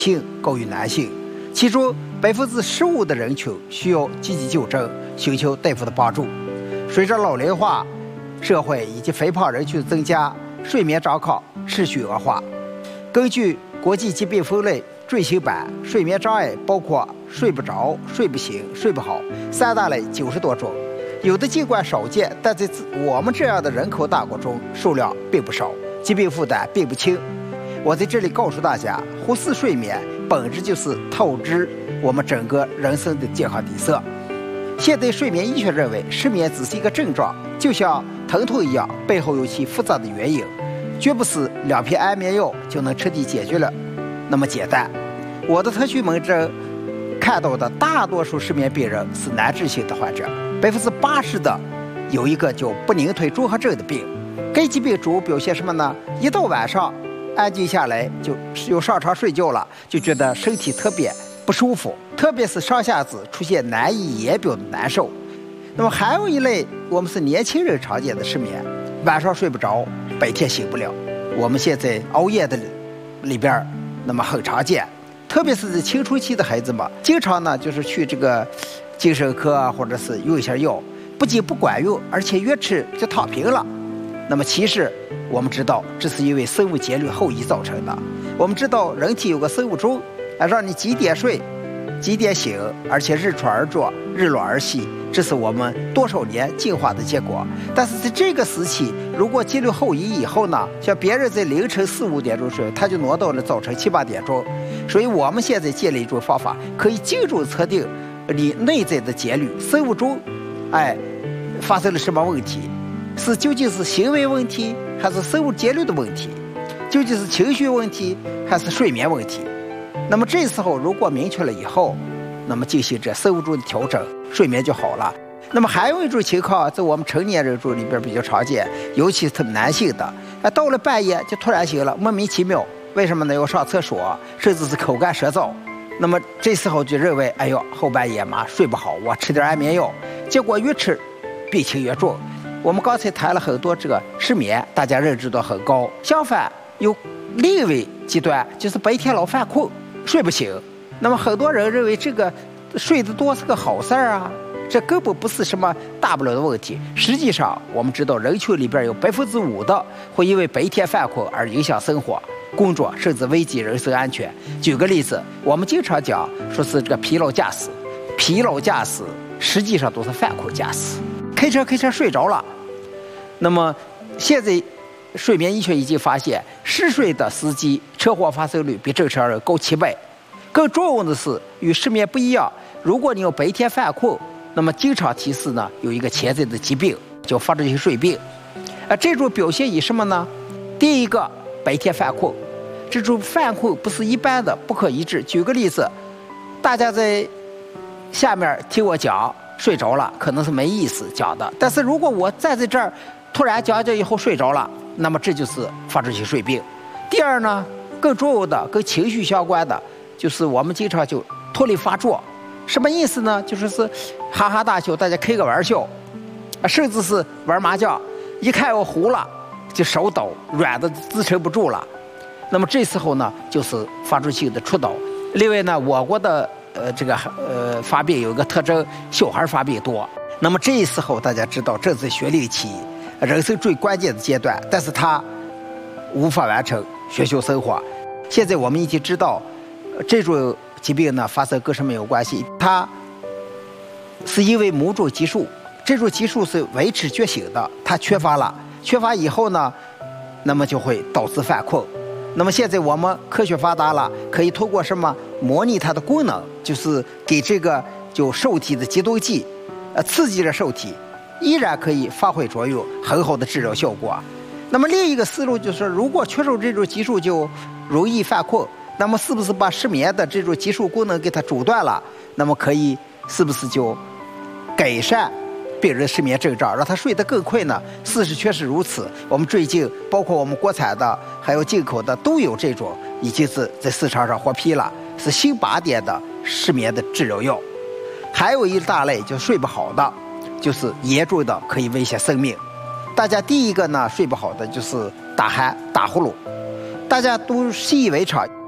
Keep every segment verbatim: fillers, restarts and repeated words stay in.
性高于男性，其中百分之十五的人群需要积极纠正，寻求大夫的帮助。随着老龄化社会以及肥胖人群的增加，睡眠状况持续恶化。根据国际疾病分类最新版，睡眠障碍包括睡不着、睡不醒、睡不好三大类九十多种。有的尽管少见，但在我们这样的人口大国中，数量并不少，疾病负担并不轻。我在这里告诉大家，忽视睡眠本质就是透支我们整个人生的健康底色。现代睡眠医学认为，失眠只是一个症状，就像疼痛一样，背后有其复杂的原因，绝不是两片安眠药就能彻底解决了那么简单。我的特许门诊看到的大多数失眠病人是难治性的患者，百分之八十的有一个叫不宁腿综合症的病。该疾病主要表现什么呢？一到晚上安静下来，就又上床睡觉了，就觉得身体特别不舒服，特别是上下肢出现难以言表的难受。那么还有一类，我们是年轻人常见的失眠，晚上睡不着，白天醒不了。我们现在熬夜的里边，那么很常见，特别是在青春期的孩子们，经常呢就是去这个精神科啊，或者是用一下药，不仅不管用，而且越吃就躺平了。那么其实我们知道，这是因为生物节律后移造成的。我们知道人体有个生物钟，啊，让你几点睡几点醒，而且日出而作，日落而息，这是我们多少年进化的结果。但是在这个时期，如果节律后移以后呢，像别人在凌晨四五点钟睡，他就挪到了早晨七八点钟。所以我们现在建立一种方法，可以精准测定你内在的节律，生物钟，哎，发生了什么问题？是究竟是行为问题，还是生物节律的问题？究竟是情绪问题，还是睡眠问题？那么这时候如果明确了以后，那么进行这生物钟的调整，睡眠就好了。那么还有一种情况，在我们成年人中里边比较常见，尤其是男性的，啊，到了半夜就突然醒了，莫名其妙，为什么呢？要上厕所，甚至是口干舌燥。那么这时候就认为，哎呦，后半夜嘛睡不好，我吃点安眠药，结果越吃病情越重。我们刚才谈了很多这个失眠，大家认知度很高。相反，有另一位极端，就是白天老犯困，睡不醒。那么很多人认为这个睡得多是个好事儿啊，这根本不是什么大不了的问题。实际上，我们知道人群里边有百分之五的会因为白天犯困而影响生活、工作，甚至危及人身安全。举个例子，我们经常讲说是这个疲劳驾驶，疲劳驾驶实际上都是犯困驾驶。开车开车睡着了，那么现在睡眠医学已经发现，嗜睡的司机车祸发生率比正常人高七倍。更重要的是，与失眠不一样，如果你有白天犯困，那么经常提示呢有一个潜在的疾病叫发作性睡病。啊，这种表现以什么呢？第一个，白天犯困，这种犯困不是一般的，不可医治。举个例子，大家在下面听我讲。睡着了可能是没意思讲的，但是如果我站在这儿突然讲讲以后睡着了，那么这就是发作性睡病。第二呢，更重要的跟情绪相关的，就是我们经常就脱离发作。什么意思呢？就是是哈哈大笑，大家开个玩笑，甚至是玩麻将，一看我糊了就手抖，软的支撑不住了。那么这时候呢，就是发作性的出抖。另外呢，我国的呃，这个呃发病有一个特征，小孩发病多。那么这时候大家知道，正在学龄期，人生最关键的阶段，但是他无法完成学校生活。现在我们已经知道，这种疾病呢发生跟什么有关系？它是因为某种激素，这种激素是维持觉醒的，它缺乏了，缺乏以后呢，那么就会导致犯困。那么现在我们科学发达了，可以通过什么模拟它的功能，就是给这个就受体的激动剂，呃，刺激着受体，依然可以发挥作用，很好的治疗效果。那么另一个思路就是，如果缺少这种激素就容易犯困，那么是不是把失眠的这种激素功能给它阻断了？那么可以是不是就改善病人失眠症状，让他睡得更快呢？事实确实如此。我们最近包括我们国产的还有进口的都有这种，已经是在市场上获批了，是新靶点的失眠的治疗药。还有一大类就睡不好的，就是严重的可以危险生命。大家第一个呢睡不好的就是打鼾打呼噜，大家都习以为常，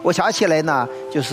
我想起来呢，就是。